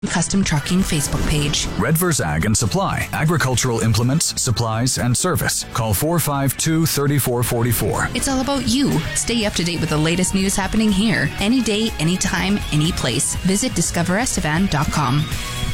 Custom Trucking Facebook page. Redvers Ag and Supply. Agricultural implements, supplies, and service. Call 452-3444. It's all about you. Stay up to date with the latest news happening here. Any day, anytime, any place. Visit discoverestevan.com.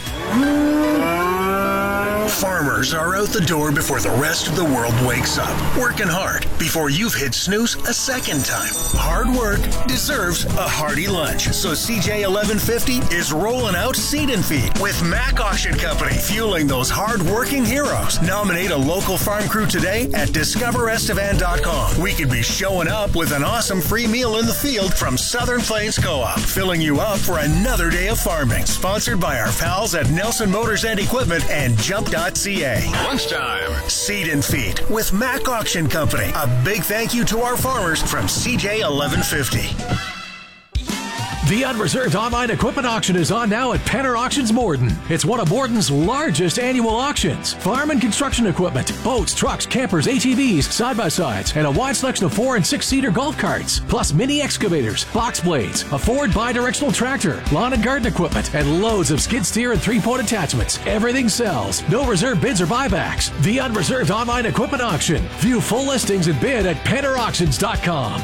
Farmers are out the door before the rest of the world wakes up, working hard before you've hit snooze a second time. Hard work deserves a hearty lunch, so CJ 1150 is rolling out Seed and Feed with Mac Auction Company, fueling those hard-working heroes. Nominate a local farm crew today at discoverestevan.com. We could be showing up with an awesome free meal in the field from Southern Plains Co-op, filling you up for another day of farming. Sponsored by our pals at Nelson Motors and Equipment and Jump.ca. Lunchtime. Seed and Feed with Mac Auction Company. A big thank you to our farmers from CJ 1150. The Unreserved Online Equipment Auction is on now at Penner Auctions Morden. It's one of Morden's largest annual auctions. Farm and construction equipment, boats, trucks, campers, ATVs, side-by-sides, and a wide selection of 4- and 6-seater golf carts, plus mini excavators, box blades, a Ford bi-directional tractor, lawn and garden equipment, and loads of skid steer and 3-point attachments. Everything sells. No reserve bids or buybacks. The Unreserved Online Equipment Auction. View full listings and bid at PennerAuctions.com.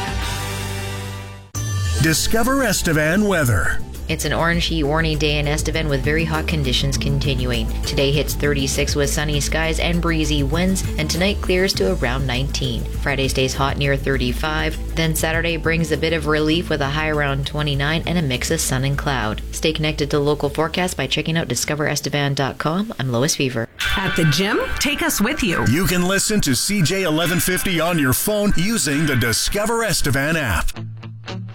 Discover Estevan weather. It's an orange heat warning day in Estevan with very hot conditions continuing. Today hits 36 with sunny skies and breezy winds, and tonight clears to around 19. Friday stays hot near 35. Then Saturday brings a bit of relief with a high around 29 and a mix of sun and cloud. Stay connected to local forecasts by checking out discoverestevan.com. I'm Lois Fever. At the gym, take us with you. You can listen to CJ 1150 on your phone using the Discover Estevan app.